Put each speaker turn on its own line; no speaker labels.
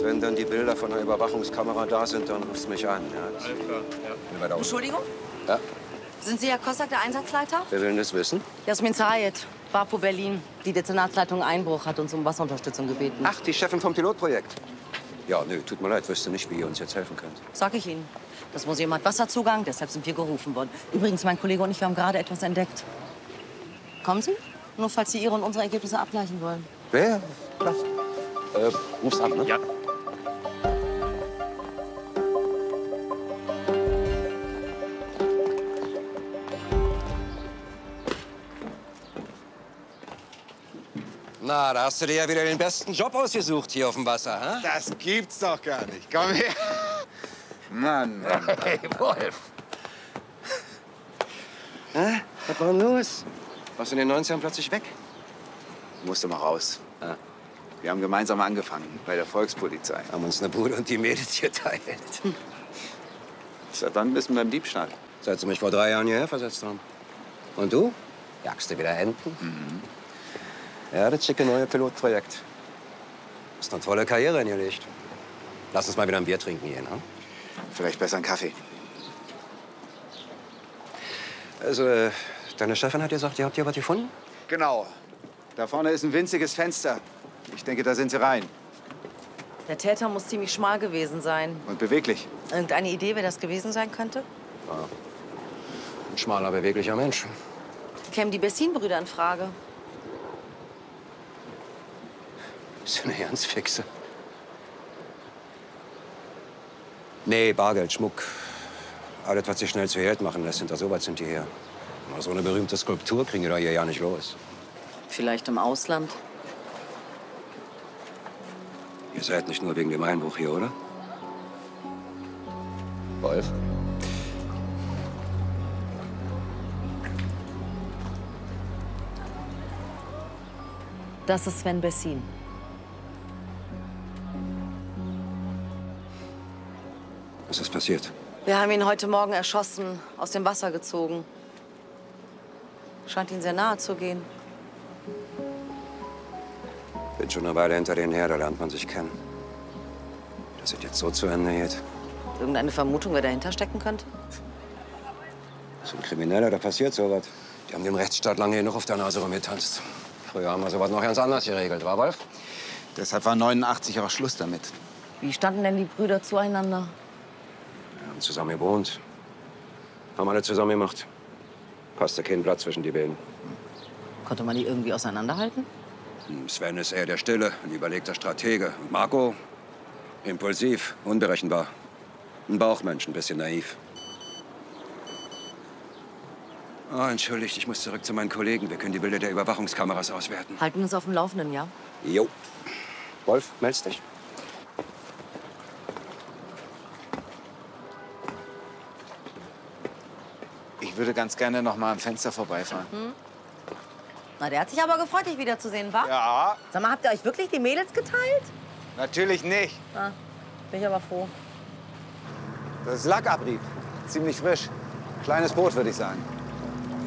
Wenn dann die Bilder von der Überwachungskamera da sind, dann rufst du mich an. Ja,
Alles klar, ja.
Entschuldigung?
Ja.
Sind Sie Herr Kossack, der Einsatzleiter?
Wer will denn das wissen?
Jasmin Zayed, Wapo Berlin. Die Dezernatsleitung Einbruch hat uns um Wasserunterstützung gebeten.
Ach, die Chefin vom Pilotprojekt. Ja, nö, tut mir leid, wüsste nicht, wie ihr uns jetzt helfen könnt.
Sag ich Ihnen. Das Museum hat Wasserzugang, deshalb sind wir gerufen worden. Übrigens, mein Kollege und ich, wir haben gerade etwas entdeckt. Kommen Sie? Nur falls Sie Ihre und unsere Ergebnisse abgleichen wollen.
Wer? Klar. Rufst an, ne?
Ja.
Na, da hast du dir ja wieder den besten Job ausgesucht hier auf dem Wasser, hä?
Das gibt's doch gar nicht. Komm her. Mann, Mann.
Hey, Wolf. Hä? Was war denn los? Warst du in den 90ern plötzlich weg?
Musste mal raus.
Ah.
Wir haben gemeinsam angefangen bei der Volkspolizei.
Haben uns eine Bude und die Mädels geteilt.
Seit wann bist du beim Diebstahl?
Seit sie mich vor 3 Jahren hierher versetzt haben. Und du? Jagst du wieder Enten?
Mhm.
Ja, das schicke neue Pilotprojekt. Hast eine tolle Karriere hingelegt. Lass uns mal wieder ein Bier trinken gehen, ne?
Vielleicht besser einen Kaffee.
Also, deine Chefin hat gesagt, ihr habt hier was gefunden?
Genau. Da vorne ist ein winziges Fenster. Ich denke, da sind sie rein.
Der Täter muss ziemlich schmal gewesen sein.
Und beweglich.
Irgendeine Idee, wer das gewesen sein könnte?
Ja. Ein schmaler, beweglicher Mensch.
Kämen die Bessin-Brüder in Frage?
Bist du eine ganz fixe? Nee, Bargeld, Schmuck. Alles, was sich schnell zu Geld machen lässt, hinter sowas sind die her. Aber so eine berühmte Skulptur kriegen die da hier ja nicht los.
Vielleicht im Ausland?
Ihr seid nicht nur wegen dem Einbruch hier, oder? Wolf?
Das ist Sven Bessin.
Was ist passiert?
Wir haben ihn heute Morgen erschossen, aus dem Wasser gezogen. Scheint Ihnen sehr nahe zu gehen.
Bin schon eine Weile hinter denen her, da lernt man sich kennen. Dass es jetzt so zu Ende geht.
Irgendeine Vermutung, wer dahinter stecken könnte?
So ein Krimineller, da passiert sowas. Die haben den Rechtsstaat lange genug auf der Nase rumgetanzt. Früher haben wir sowas noch ganz anders geregelt, war Wolf?
Deshalb war 89 auch Schluss damit.
Wie standen denn die Brüder zueinander?
Wir haben zusammen gewohnt. Haben alle zusammen gemacht. Passte kein Blatt zwischen die beiden.
Konnte man die irgendwie auseinanderhalten?
Sven ist eher der Stille, ein überlegter Stratege. Und Marco, impulsiv, unberechenbar. Ein Bauchmensch, ein bisschen naiv. Oh, entschuldigt, ich muss zurück zu meinen Kollegen. Wir können die Bilder der Überwachungskameras auswerten.
Halten uns auf dem Laufenden, ja?
Jo. Wolf, meldest dich.
Ich würde ganz gerne noch mal am Fenster vorbeifahren.
Na, der hat sich aber gefreut, dich wiederzusehen, wa?
Ja,
Sag mal, habt ihr euch wirklich die Mädels geteilt?
natürlich nicht.
Ah, bin ich aber froh.
Das ist Lackabrieb. Ziemlich frisch. Kleines Boot, würde ich sagen.